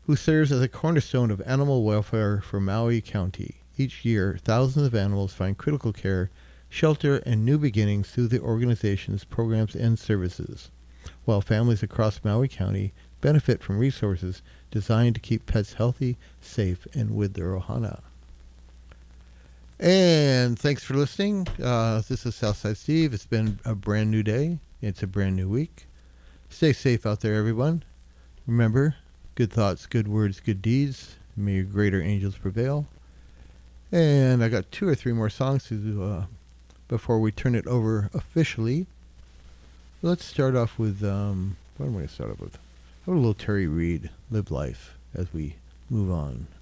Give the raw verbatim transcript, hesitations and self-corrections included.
who serves as a cornerstone of animal welfare for Maui County. Each year, thousands of animals find critical care, shelter, and new beginnings through the organization's programs and services, while families across Maui County benefit from resources designed to keep pets healthy, safe, and with their ohana. And thanks for listening. Uh, this is Southside Steve. It's been a brand new day. It's a brand new week. Stay safe out there, everyone. Remember, good thoughts, good words, good deeds. May your greater angels prevail. And I got two or three more songs to do uh, before we turn it over officially. Let's start off with, um, what am I going to start off with? How about a little Terry Reid, Live Life, as we move on.